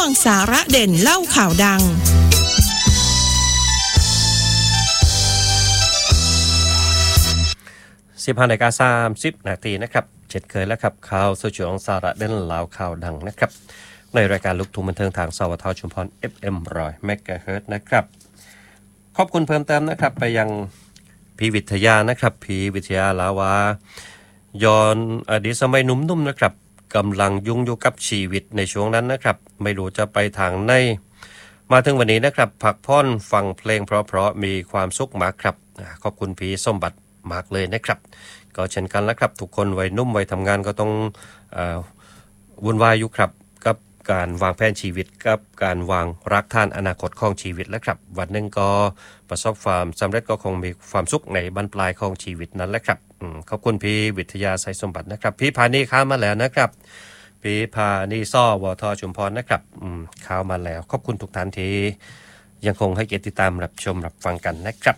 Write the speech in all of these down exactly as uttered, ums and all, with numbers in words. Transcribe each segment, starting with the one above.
งสาระเด่นเล่าข่าวดังสิบห้านาฬิกาสามสิบนาทีนะครับเช่นเคยแล้วครับข่าวสู่ช่วงสาระเด่นเล่าข่าวดังนะครับในรายการลูกทุ่งบันเทิงทางสวทชุมพร เอฟ เอ็ม หนึ่งร้อย เมกะเฮิรตซ์นะครับขอบคุณเพิ่มเติมนะครับไปยังพี่วิทยานะครับพี่วิทยาลาวาย้อนอดีตสมัยหนุ่มๆนะครับกำลังยุ่งอยู่กับชีวิตในช่วงนั้นนะครับไม่รู้จะไปทางไหนมาถึงวันนี้นะครับพักผ่อนฟังเพลงเพราะๆมีความสุขมากครับขอบคุณพี่สมบัติมากเลยนะครับก็เช่นกันแล้วครับทุกคนวัยนุ่มวัยทำงานก็ต้องเอ่อวุ่นวายอยู่ครับกับการวางแผนชีวิตกับการวางรากฐานอนาคตของชีวิตแล้วครับวันหนึ่งก็ประสบความสำเร็จก็คงมีความสุขในบรรปลายของชีวิตนั้นแหละครับขอบคุณพี่วิทยาไสสมบัตินะครับพี่พานีข้ามาแล้วนะครับพี่พานีซ่อวทชุมพรนะครับข้าวมาแล้วขอบคุณทุกท่านที่ยังคงให้เกียรติติดตามรับชมรับฟังกันนะครับ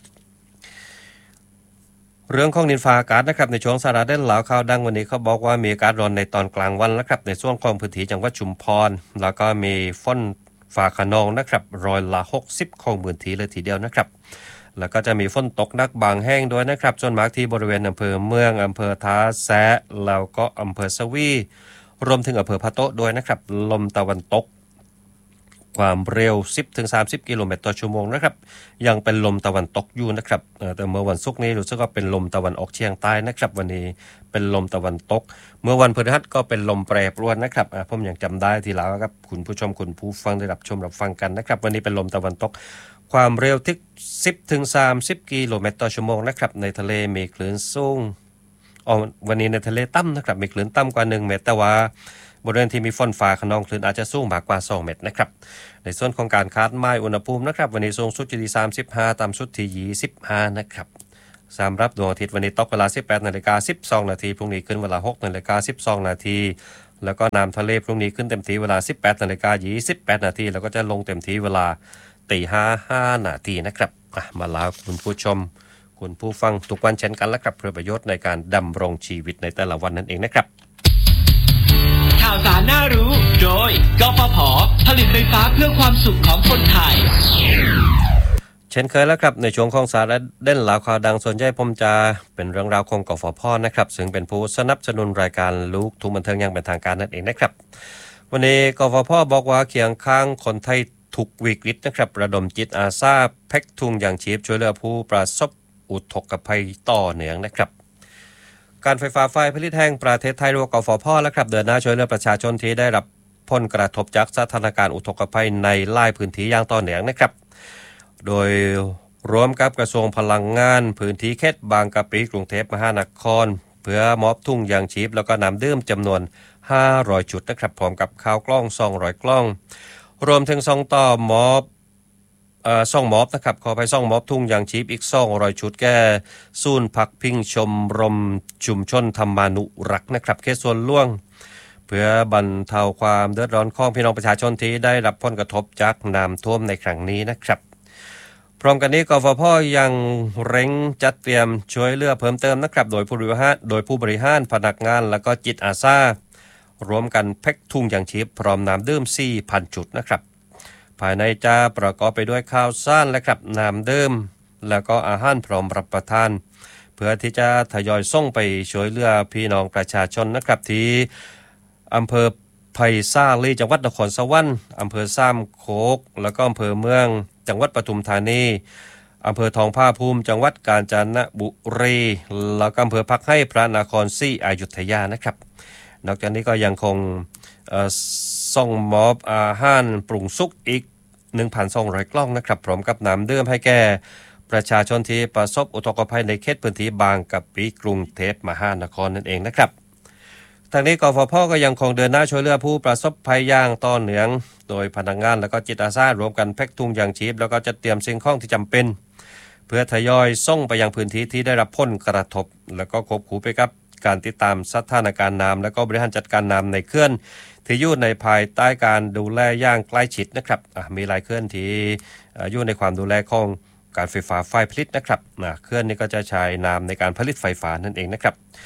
เรื่องของดินฟ้าอากาศนะครับในช่วงสาระเด่นหลาวข่าวดังวันนี้เขาบอกว่ามีอากาศร้อนในตอนกลางวันแล้วครับในส่วนของพื้นที่จังหวัดชุมพรแล้วก็มีฝนฟ้าคะนองนะครับร้อยละหกสิบของพื้นที่เลยทีเดียวนะครับแล้วก็จะมีฝนตกหนักบางแห้งด้วยนะครับส่วนมากที่บริเวณอำเภอเมืองอำเภอท้าแซะแล้วก็อำเภอสวีรวมถึงอำเภอพะโต๊ะด้วยนะครับลมตะวันตกความเร็ว สิบถึงสามสิบ กิโลเมตรต่อชั่วโมงนะครับยังเป็นลมตะวันตกอยู่นะครับแต่เมื่อวันศุกร์นี้รู้สึกว่าเป็นลมตะวันออกเฉียงใต้นะครับวันนี้เป็นลมตะวันตกเมื่อวันพฤหัสก็เป็นลมแปรปรวนนะครับผมยังจำได้ทีแล้วครับคุณผู้ชมคุณผู้ฟังได้รับชมรับฟังกันนะครับวันนี้เป็นลมตะวันตกความเร็วที่ สิบถึงสามสิบ กิโลเมตรต่อชั่วโมงนะครับในทะเลมีคลื่นสูงอ๋อวันนี้ในทะเลต่ำนะครับมีคลื่นต่ำกว่าหนึ่งเมตรแต่ว่าบริเวณที่มีฝนฟ้าคะนองคลื่นอาจจะสูงมากกว่าสองเมตรนะครับในส่วนของการคาดหมายอุณหภูมินะครับวันนี้สูงสุดอยู่ที่สามสิบห้าต่ำสุดที่ยี่สิบห้านะครับสำหรับดวงอาทิตย์วันนี้ตกเวลา สิบแปดนาฬิกาสิบสองนาทีพรุ่งนี้ขึ้นเวลา หกนาฬิกาสิบสองนาทีแล้วก็น้ำทะเลพรุ่งนี้ขึ้นเต็มที่เวลา สิบแปดนาฬิกายี่สิบแปดนาทีแล้วก็จะลงเต็มที่เวลาตีห้า ห้านาทีนะครับมาลาคุณผู้ชมคุณผู้ฟังทุกวันเช่นกันและครับเพื่อประโยชน์ในการดำรงชีวิตในแต่ละวันนั่นเองนะครับข่าวสารน่ารู้โดยกฟผ.ผลิตไฟฟ้าเพื่อความสุขของคนไทยเช่นเคยแล้วครับในช่วงของสาระเด่นหลาวข่าวดังส่วนใหญ่ผมจะเป็นเรื่องราวของกฟผ.นะครับซึ่งเป็นผู้สนับสนุนรายการลูกทุ่งบันเทิงอย่างเป็นทางการนั่นเองนะครับวันนี้กฟผ.บอกว่าเคียงข้างคนไทยทุกวิกฤตนะครับระดมจิตอาสาแพ็คถุงยางชีพช่วยเหลือผู้ประสบอุทกภัยต่อเนื่องนะครับการไฟฟ้าฝ่ายผลิตแห่งประเทศไทยหรือกฟผ.แล้วครับเดินหน้าช่วยเหลือประชาชนที่ได้รับผลกระทบจากสถานการณ์อุทกภัยในหลายพื้นที่อย่างต่อเนื่องนะครับโดยรวมกับกระทรวงพลังงานพื้นที่เขตบางกะปิกรุงเทพมหานครเพื่อมอบถุงยางชีพแล้วก็น้ำดื่มจำนวนห้าร้อยชุดนะครับพร้อมกับข้าวกล้องสองร้อยกล้องรวมถึงส่งต่อมอบเอ่อส่งมอบนะครับขอไปส่งมอบทุ่งยางชีพอีกสองร้อยชุดแก่ศูนย์พักพิงชมรมชุมชนธรรมานุรักษ์นะครับเขตสวนหลวงเพื่อบรรเทาความเดือดร้อนของพี่น้องประชาชนที่ได้รับผลกระทบจากน้ำท่วมในครั้งนี้นะครับพร้อมกันนี้กฟผ.ยังเร่งจัดเตรียมช่วยเหลือเพิ่มเติมนะครับโดยผู้บริหารโดยผู้บริหารพนักงานและก็จิตอาสารวมกันแพ็คถุงยางชีพพร้อมน้ำดื่ม สี่พัน ชุดนะครับภายในจะประกอบไปด้วยข้าวสารและครับน้ำดื่มแล้วก็อาหารพร้อมรับประทานเพื่อที่จะทยอยส่งไปช่วยเหลือพี่น้องประชาชนนะครับที่อำเภอไผ่ซ่าลีจังหวัดนครสวรรค์อำเภอซ้ำโคกแล้วก็อำเภอเมืองจังหวัดปทุมธานีอำเภอทองผาภูมิจังหวัดกาญจนบุรีแล้วก็อำเภอพักให้พระนครศรีอยุธยานะครับนอกจากนี้ก็ยังคงส่งมอบอาหารปรุงสุกอีก หนึ่งพันสองร้อย กล่องนะครับพร้อมกับน้ำดื่มให้แก่ประชาชนที่ประสบอุทกภัยในเขตพื้นที่บางกะปิกรุงเทพมหานครนั่นเองนะครับทางนี้กฟผ.ก็ยังคงเดินหน้าช่วยเหลือผู้ประสบภัยอย่างต่อเนื่องโดยพนักงานและก็จิตอาสารวมกันแพ็คถุงยางชีพแล้วก็จัดเตรียมสิ่งของที่จำเป็นเพื่อทยอยส่งไปยังพื้นที่ที่ได้รับผลกระทบแล้วก็ควบคู่ไปกับการติดตามสถานการณ์น้ำและก็บริหารจัดการน้ำในเขื่อนที่อยู่ในภายใต้การดูแลอย่างใกล้ชิดนะครับมีหลายเขื่อนที่อยู่ในความดูแลของการไฟฟ้าฝ่ายผลิตนะครับเขื่อนนี้ก็จะใช้น้ำในการผลิตไฟฟ้านั่นเองนะครับ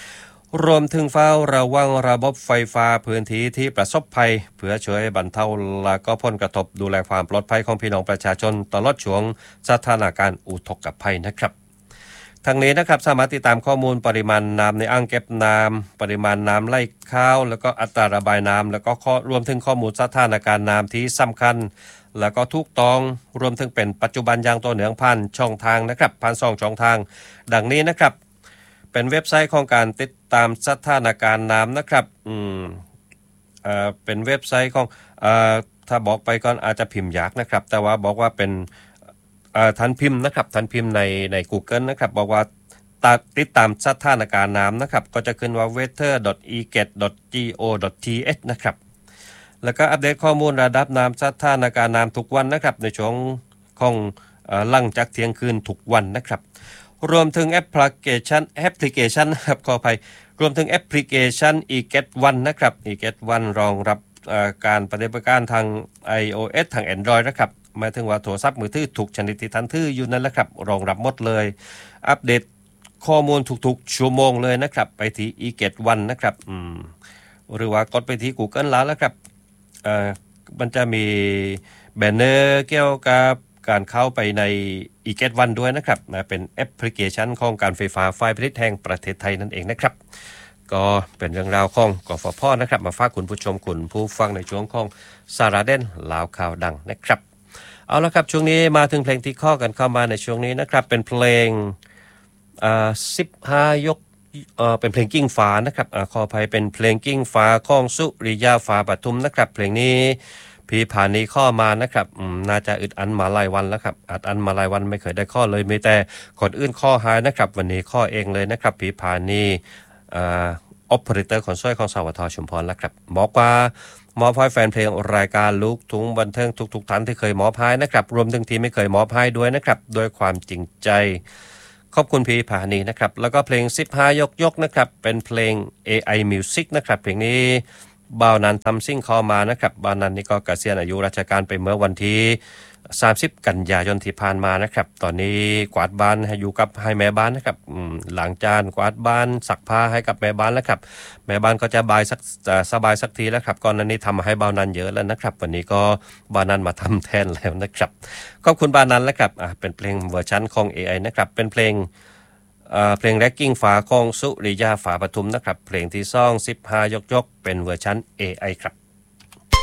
รวมถึงเฝ้าระวังระบบไฟฟ้าพื้นที่ที่ประสบภัยเพื่อช่วยบรรเทาและก็ผลกระทบดูแลความปลอดภัยของพี่น้องประชาชนตลอดช่วงสถานการณ์อุทกภัยนะครับทั้งนี้นะครับสามารถติดตามข้อมูลปริมาณน้ำในอ่างเก็บน้ำปริมาณน้ำไหลเข้าแล้วก็อัตราระบายน้ำแล้วก็รวมถึงข้อมูลสถานการณ์น้ำที่สำคัญแล้วก็ถูกต้องรวมถึงเป็นปัจจุบันอย่างต่อเนื่องผ่านช่องทางนะครับผ่านสองช่องทางดังนี้นะครับเป็นเว็บไซต์ของการติดตามสถานการณ์น้ำนะครับอืมเอ่อเป็นเว็บไซต์ของเอ่อถ้าบอกไปก่อนอาจจะพิมพ์ยากนะครับแต่ว่าบอกว่าเป็นเอ่อทันพิมพ์นะครับทันพิมพ์ในใน Google นะครับบอกว่าติดตามสถานการณ์น้ำนะครับก็จะขึ้นว่า weather dot e get dot go dot t h นะครับแล้วก็อัปเดตข้อมูลระดับน้ำสถานการณ์น้ำทุกวันนะครับในช่วงของเอ่อหลังจากเที่ยงคืนทุกวันนะครับรวมถึงแอปพลิเคชันแอปพลิเคชันครับขออภัยรวมถึงแอปพลิเคชัน e get one นะครับ e get one รองรับการปฏิบัติการทาง iOS ทาง Android นะครับหมายถึงว่าโทรศัพท์มือถือทุกชนิดที่ท่านถืออยู่นั่นแหละครับรองรับหมดเลยอัปเดตข้อมูลทุกๆชั่วโมงเลยนะครับไปที่ e get one นะครับอืมหรือว่ากดไปที่ Google แล้วแล้วครับเอ่อมันจะมีแบนเนอร์เกี่ยวกับการเข้าไปใน e get one ด้วยนะครับนะเป็นแอปพลิเคชันของการไฟฟ้าฝ่ายผลิตแห่งประเทศไทยนั่นเองนะครับก็เป็นเรื่องราวของกฟผ.นะครับมาฝากคุณผู้ชมคุณผู้ฟังในช่วงของสาระเด่นลาวข่าวดังนะครับเอาละครับช่วงนี้มาถึงเพลงที่ข้อกันเข้ามาในช่วงนี้นะครับเป็นเพลงอ่าสิบห้ายกเอ่อเป็นเพลงกิ้งฟ้านะครับอ่าขออภัยเป็นเพลงกิ้งฟ้าของสุริยาฟ้าปทุมนะครับเพลงนี้พี่ผ่านนี้ข้อมานะครับอืมน่าจะอึดอันมาหลายวันแล้วครับอัดอันมาหลายวันไม่เคยได้ข้อเลยมีแต่คนอื่นข้อหายนะครับวันนี้ข้อเองเลยนะครับพี่ผ่านนี้อ่าออปเปอเรเตอร์คนสวยของสวทชุมพรแล้วครับบอกว่ามอบให้แฟนเพลงรายการลูกทุ่งบันเทิงทุกๆท่านที่เคยมอบให้นะครับรวมถึงที่ไม่เคยมอบให้ด้วยนะครับด้วยความจริงใจขอบคุณพี่ผานีนะครับแล้วก็เพลงสิบห้ายกยกนะครับเป็นเพลง เอ ไอ Music นะครับเพลงนี้บ่าวนันทำซิ่งเข้ามานะครับบ่าวนันนี่ก็เกษียณอายุราชการไปเมื่อวันที่สามสิบกันยายนที่ผ่านมานะครับตอนนี้กวาดบ้านให้อยู่กับให้แม่บ้านนะครับล้างจานกวาดบ้านซักผ้าให้กับแม่บ้านแล้วครับแม่บ้านก็จะบายสักสบายสักทีแล้วครับก่อนหน้านี้ทำให้บ่าวนันเยอะแล้วนะครับวันนี้ก็บ่าวนันมาทำแทนแล้วนะครับขอบคุณบ่าวนันแล้วครับอ่ะเป็นเพลงเวอร์ชันของ เอ ไอ นะครับเป็นเพลงเอ่อเพลงแร็กกิ้งฟ้าของสุริยาฟ้าปทุมนะครับเพลงที่สองสิบห้ายกยกเป็นเวอร์ชัน เอ ไอ ครับ